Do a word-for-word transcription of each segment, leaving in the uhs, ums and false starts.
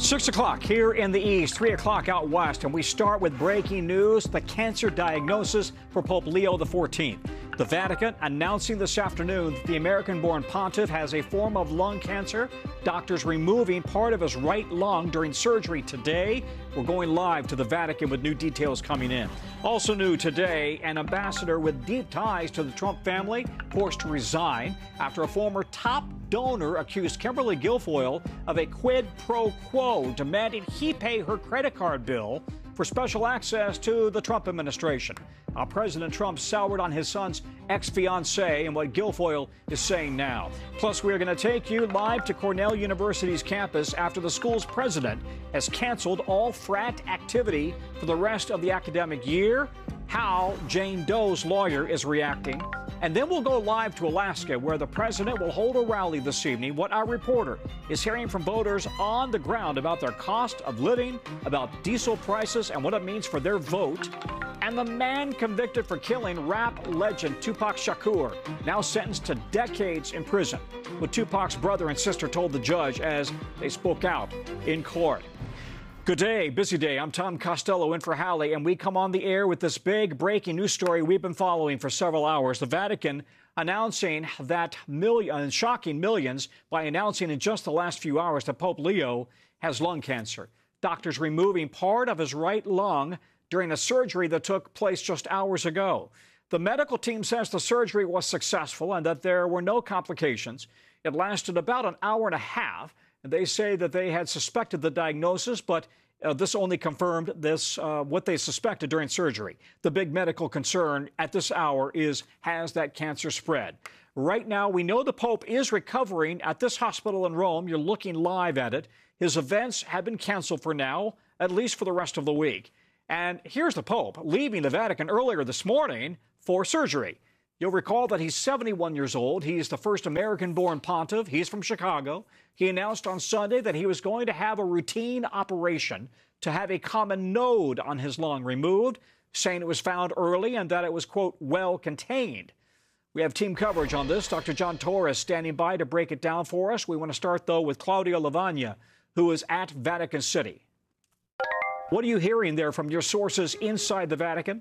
Six o'clock here in the east, three o'clock out west, and we start with breaking news: the cancer diagnosis for Pope Leo the fourteenth. The Vatican announcing this afternoon that the American-born pontiff has a form of lung cancer. Doctors removing part of his right lung during surgery today. We're going live to the Vatican with new details coming in. Also new today, an ambassador with deep ties to the Trump family forced to resign after a former top donor accused Kimberly Guilfoyle of a quid pro quo, demanding he pay her credit card bill for special access to the Trump administration. Uh, President Trump soured on his son's ex-fiancée and what Guilfoyle is saying now. Plus, we're going to take you live to Cornell University's campus after the school's president has canceled all frat activity for the rest of the academic year, how Jane Doe's lawyer is reacting. And then we'll go live to Alaska, where the president will hold a rally this evening. What our reporter is hearing from voters on the ground about their cost of living, about diesel prices, and what it means for their vote. And the man convicted for killing rap legend Tupac Shakur, now sentenced to decades in prison, what Tupac's brother and sister told the judge as they spoke out in court. Good day, busy day. I'm Tom Costello in for Hallie, and we come on the air with this big breaking news story we've been following for several hours. The Vatican announcing that million, shocking millions by announcing in just the last few hours that Pope Leo has lung cancer. Doctors removing part of his right lung during a surgery that took place just hours ago. The medical team says the surgery was successful and that there were no complications. It lasted about an hour and a half. And they say that they had suspected the diagnosis, but uh, this only confirmed this, uh, what they suspected during surgery. The big medical concern at this hour is, has that cancer spread? Right now, we know the Pope is recovering at this hospital in Rome. You're looking live at it. His events have been canceled for now, at least for the rest of the week. And here's the Pope leaving the Vatican earlier this morning for surgery. You'll recall that he's seventy-one years old. He's the first American-born pontiff. He's from Chicago. He announced on Sunday that he was going to have a routine operation to have a common node on his lung removed, saying it was found early and that it was, quote, well contained. We have team coverage on this. Doctor John Torres standing by to break it down for us. We want to start, though, with Claudia Lavagna, who is at Vatican City. What are you hearing there from your sources inside the Vatican?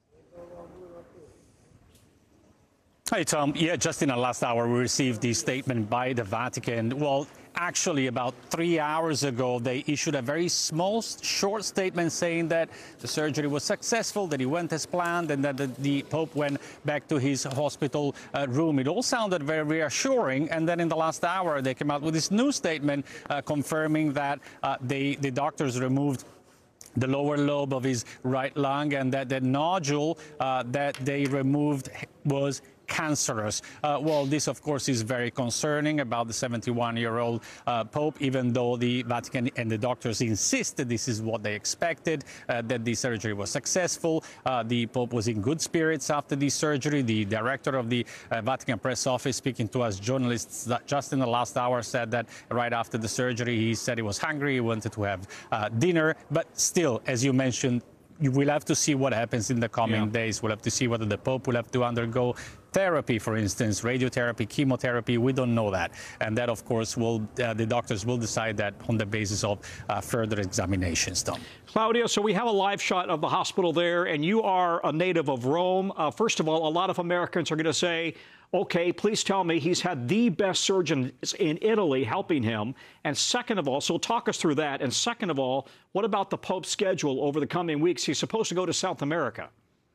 Hi, Tom. Yeah, just in the last hour, we received the statement by the Vatican. Well, actually, about three hours ago, they issued a very small, short statement saying that the surgery was successful, that he went as planned, and that the, the Pope went back to his hospital uh, room. It all sounded very reassuring. And then in the last hour, they came out with this new statement uh, confirming that uh, they, the doctors removed the lower lobe of his right lung and that the nodule uh, that they removed was cancerous. Uh, well, this, of course, is very concerning about the seventy-one-year-old uh, Pope, even though the Vatican and the doctors insisted this is what they expected, uh, that the surgery was successful. Uh, the Pope was in good spirits after the surgery. The director of the uh, Vatican press office, speaking to us journalists that just in the last hour, said that right after the surgery, he said he was hungry, he wanted to have uh, dinner, but still, as you mentioned, you will have to see what happens in the coming yeah. days. We'll have to see whether the Pope will have to undergo therapy, for instance, radiotherapy, chemotherapy. We don't know that. And that, of course, will uh, the doctors will decide that on the basis of uh, further examinations done. Claudia, so we have a live shot of the hospital there, and you are a native of Rome. Uh, first of all, a lot of Americans are going to say, okay, please tell me he's had the best surgeon in Italy helping him. And second of all, so talk us through that. And second of all, what about the Pope's schedule over the coming weeks? He's supposed to go to South America.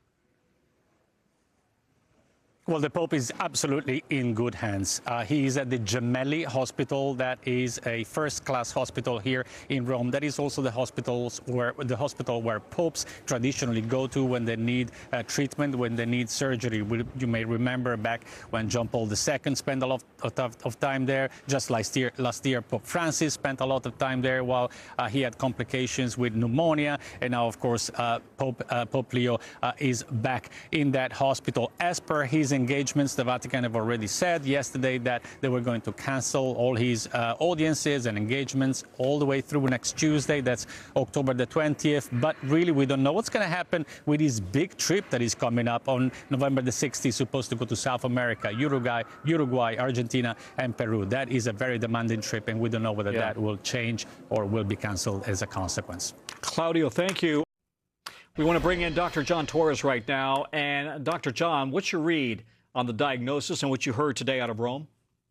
Well, the Pope is absolutely in good hands. Uh, he is at the Gemelli Hospital. That is a first-class hospital here in Rome. That is also the hospitals where the hospital where popes traditionally go to when they need uh, treatment, when they need surgery. We, you may remember back when John Paul the Second spent a lot of, of time there. Just last year, last year, Pope Francis spent a lot of time there while uh, he had complications with pneumonia. And now, of course, uh, Pope uh, Pope Leo uh, is back in that hospital. As per his engagements. The Vatican have already said yesterday that they were going to cancel all his uh, audiences and engagements all the way through next Tuesday. That's October the twentieth. But really, we don't know what's going to happen with his big trip that is coming up on November the sixth. He's supposed to go to South America, Uruguay, Uruguay, Argentina, and Peru. That is a very demanding trip, and we don't know whether yeah. that will change or will be canceled as a consequence. Claudio, thank you. We want to bring in Doctor John Torres right now. And Doctor John, what's your read on the diagnosis and what you heard today out of Rome?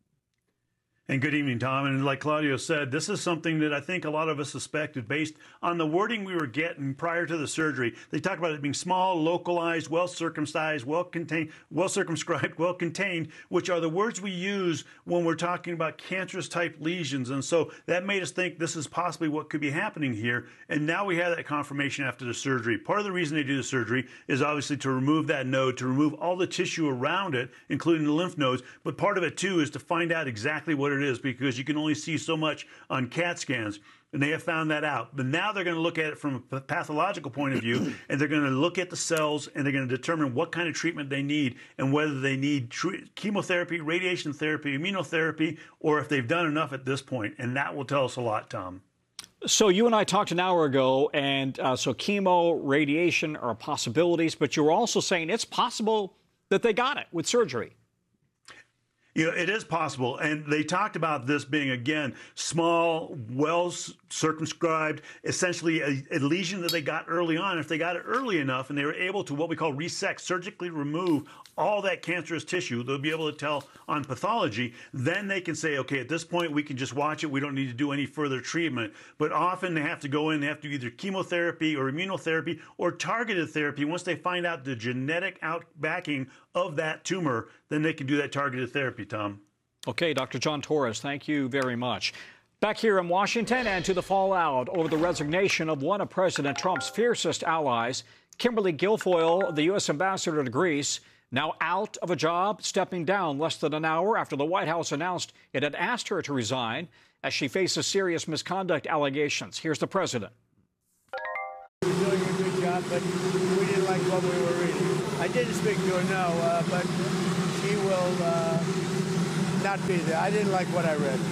And good evening, Tom. And like Claudio said, this is something that I think a lot of us suspected based on the wording we were getting prior to the surgery. They talked about it being small, localized, well-circumcised, well-contained, well-circumscribed, well-contained, which are the words we use when we're talking about cancerous-type lesions. And so that made us think this is possibly what could be happening here. And now we have that confirmation after the surgery. Part of the reason they do the surgery is obviously to remove that node, to remove all the tissue around it, including the lymph nodes. But part of it, too, is to find out exactly what it is, because you can only see so much on CAT scans, and they have found that out. But now they're going to look at it from a pathological point of view, and they're going to look at the cells, and they're going to determine what kind of treatment they need and whether they need chemotherapy, radiation therapy, immunotherapy, or if they've done enough at this point. And that will tell us a lot, Tom. So you and I talked an hour ago, and uh, so chemo, radiation are possibilities, but you were also saying it's possible that they got it with surgery. You know, it is possible. And they talked about this being, again, small, well-circumscribed, essentially a, a lesion that they got early on. If they got it early enough and they were able to what we call resect, surgically remove all that cancerous tissue, they'll be able to tell on pathology. Then they can say, okay, at this point, we can just watch it. We don't need to do any further treatment. But often they have to go in, they have to do either chemotherapy or immunotherapy or targeted therapy. Once they find out the genetic outbacking of that tumor, then they can do that targeted therapy, Tom. Okay, Doctor John Torres, thank you very much. Back here in Washington and to the fallout over the resignation of one of President Trump's fiercest allies, Kimberly Guilfoyle, the U S ambassador to Greece, now out of a job, stepping down less than an hour after the White House announced it had asked her to resign as she faces serious misconduct allegations. Here's the president. We're doing a good job, but we didn't like what we were reading. I didn't speak to her, no, uh, but she will uh, not be there. I didn't like what I read.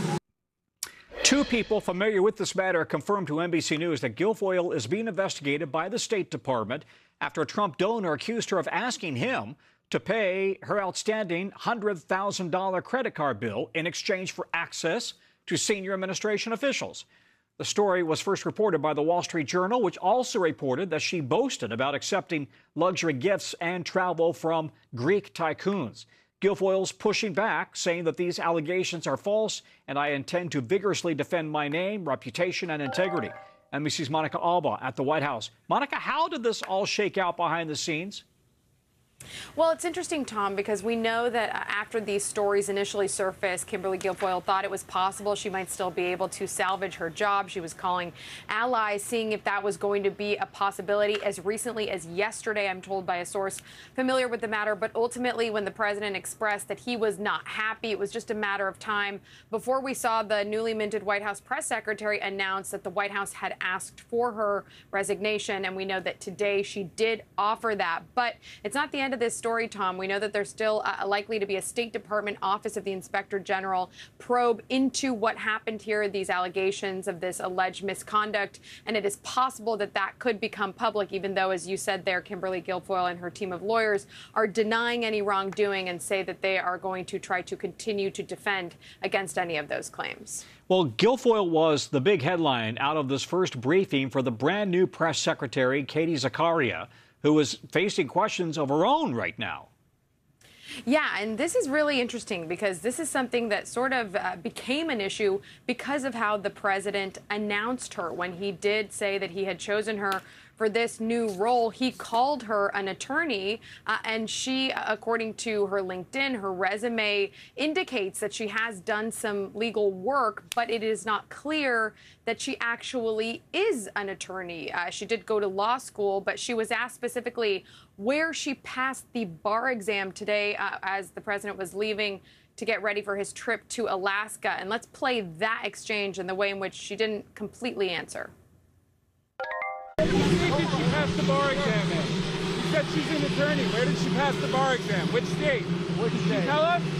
Two people familiar with this matter confirmed to N B C News that Guilfoyle is being investigated by the State Department after a Trump donor accused her of asking him to pay her outstanding one hundred thousand dollar credit card bill in exchange for access to senior administration officials. The story was first reported by the Wall Street Journal, which also reported that she boasted about accepting luxury gifts and travel from Greek tycoons. Guilfoyle's pushing back, saying that these allegations are false, and I intend to vigorously defend my name, reputation, and integrity. N B C's Monica Alba at the White House. Monica, how did this all shake out behind the scenes? Well, it's interesting, Tom, because we know that after these stories initially surfaced, Kimberly Guilfoyle thought it was possible she might still be able to salvage her job. She was calling allies, seeing if that was going to be a possibility as recently as yesterday, I'm told by a source familiar with the matter. But ultimately, when the president expressed that he was not happy, it was just a matter of time before we saw the newly minted White House press secretary announce that the White House had asked for her resignation. And we know that today she did offer that. But it's not the end of this story, Tom. We know that there's still uh, likely to be a State Department Office of the Inspector General probe into what happened here, these allegations of this alleged misconduct. And it is possible that that could become public, even though, as you said there, Kimberly Guilfoyle and her team of lawyers are denying any wrongdoing and say that they are going to try to continue to defend against any of those claims. Well, Guilfoyle was the big headline out of this first briefing for the brand new press secretary, Katie Zakaria, who is facing questions of her own right now. Yeah, and this is really interesting because this is something that sort of uh, became an issue because of how the president announced her when he did say that he had chosen her for this new role. He called her an attorney, uh, and she, according to her LinkedIn, her resume indicates that she has done some legal work, but it is not clear that she actually is an attorney. Uh, she did go to law school, but she was asked specifically where she passed the bar exam today uh, as the president was leaving to get ready for his trip to Alaska. And let's play that exchange and the way in which she didn't completely answer. Did you pass the bar exam then? You said said she's an attorney. Where did she pass the bar exam? Which state? Which state? Did she tell us?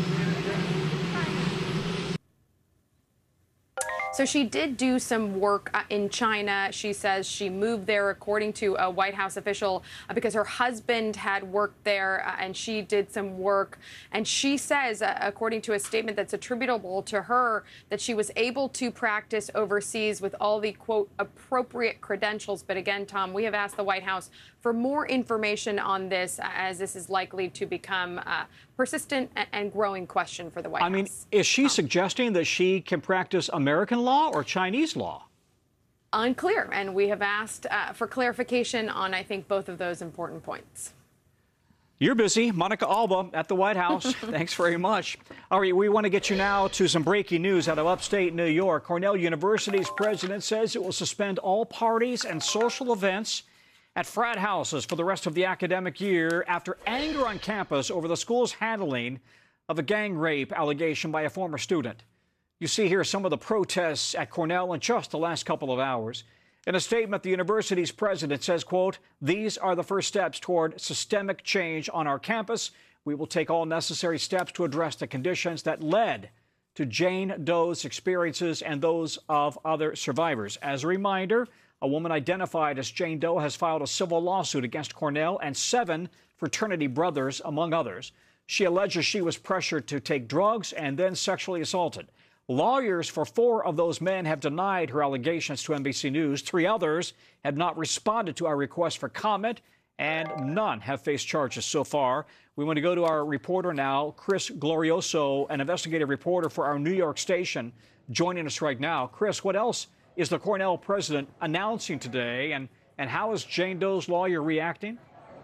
So she did do some work uh, in China. She says she moved there, according to a White House official, uh, because her husband had worked there, uh, and she did some work. And she says, uh, according to a statement that's attributable to her, that she was able to practice overseas with all the, quote, appropriate credentials. But again, Tom, we have asked the White House for more information on this, uh, as this is likely to become a persistent and growing question for the White I House. I mean, is she suggesting that she can practice American law or Chinese law? Unclear, and we have asked uh, for clarification on, I think, both of those important points. You're busy. Monica Alba at the White House. Thanks very much. All right, we want to get you now to some breaking news out of upstate New York. Cornell University's president says it will suspend all parties and social events at frat houses for the rest of the academic year after anger on campus over the school's handling of a gang rape allegation by a former student. You see here some of the protests at Cornell in just the last couple of hours. In a statement, the university's president says, quote, "These are the first steps toward systemic change on our campus. We will take all necessary steps to address the conditions that led to Jane Doe's experiences and those of other survivors." As a reminder, a woman identified as Jane Doe has filed a civil lawsuit against Cornell and seven fraternity brothers, among others. She alleges she was pressured to take drugs and then sexually assaulted. Lawyers for four of those men have denied her allegations to N B C News. Three others have not responded to our request for comment, and none have faced charges so far. We want to go to our reporter now, Chris Glorioso, an investigative reporter for our New York station, joining us right now. Chris, what else is the Cornell president announcing today, and, and how is Jane Doe's lawyer reacting?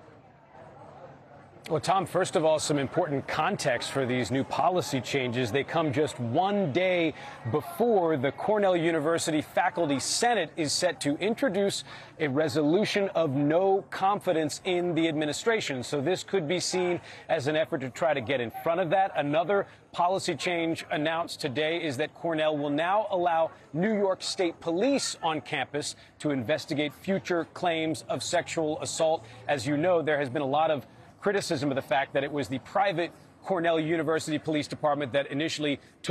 Well, Tom, first of all, some important context for these new policy changes. They come just one day before the Cornell University Faculty Senate is set to introduce a resolution of no confidence in the administration. So this could be seen as an effort to try to get in front of that. Another policy change announced today is that Cornell will now allow New York State Police on campus to investigate future claims of sexual assault. As you know, there has been a lot of criticism of the fact that it was the private Cornell University Police Department that initially took